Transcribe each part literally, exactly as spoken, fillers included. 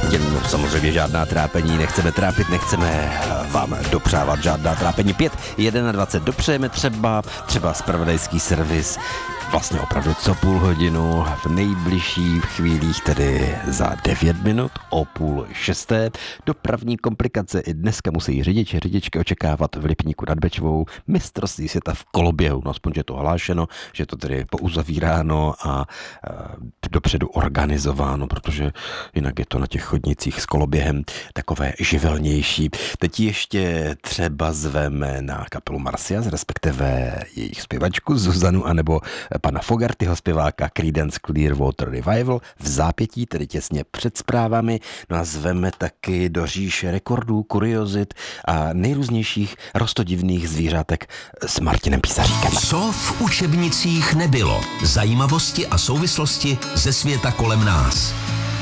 Jen samozřejmě žádná trápení, nechceme trápit, nechceme vám dopřávat žádná trápení. pět dvacet jedna dopřejeme třeba, třeba zpravodajský servis, vlastně opravdu co půl hodinu, v nejbližších chvílích, tedy za devět minut o půl šesté. Dopravní komplikace i dneska musí řidiči, řidičky očekávat v Lipníku nad Bečvou mistrovství světa v koloběhu. No aspoň, že je to hlášeno, že to tedy pouzavíráno a, a dopředu organizováno, protože jinak je to na těch chodnicích s koloběhem takové živelnější. Teď ještě třeba zveme na kapelu Marcias, respektive jejich zpěvačku Zuzanu, anebo pana Fogertyho zpěváka Creedence Clearwater Revival v zápětí, tedy těsně před zprávami. No a zveme taky do říše rekordů, kuriozit a nejrůznějších rostodivných zvířátek s Martinem Písaříkem. Co v učebnicích nebylo? Zajímavosti a souvislosti ze světa kolem nás.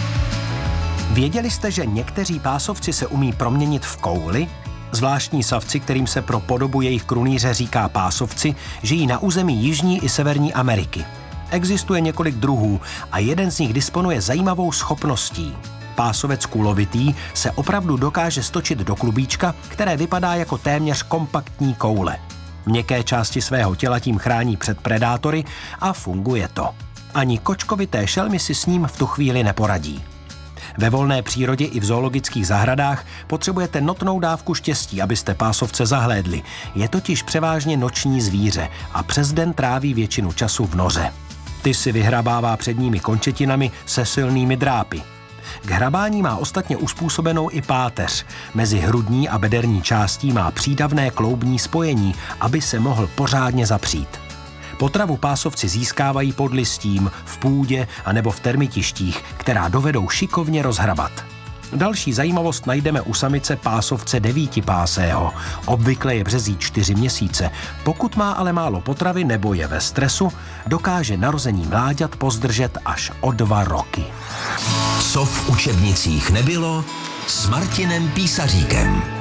Věděli jste, že někteří pásovci se umí proměnit v kouli? Zvláštní savci, kterým se pro podobu jejich krunýře říká pásovci, žijí na území Jižní i Severní Ameriky. Existuje několik druhů a jeden z nich disponuje zajímavou schopností. Pásovec kulovitý se opravdu dokáže stočit do klubíčka, které vypadá jako téměř kompaktní koule. Měkké části svého těla tím chrání před predátory a funguje to. Ani kočkovité šelmy si s ním v tu chvíli neporadí. Ve volné přírodě i v zoologických zahradách potřebujete notnou dávku štěstí, abyste pásovce zahlédli. Je totiž převážně noční zvíře a přes den tráví většinu času v noře. Ty si vyhrabává předními končetinami se silnými drápy. K hrabání má ostatně uspůsobenou i páteř. Mezi hrudní a bederní částí má přídavné kloubní spojení, aby se mohl pořádně zapřít. Potravu pásovci získávají pod listím, v půdě anebo v termitištích, která dovedou šikovně rozhrabat. Další zajímavost najdeme u samice pásovce devítipásého. Obvykle je březí čtyři měsíce. Pokud má ale málo potravy nebo je ve stresu, dokáže narození mláďat pozdržet až o dva roky. Co v učebnicích nebylo s Martinem Písaříkem.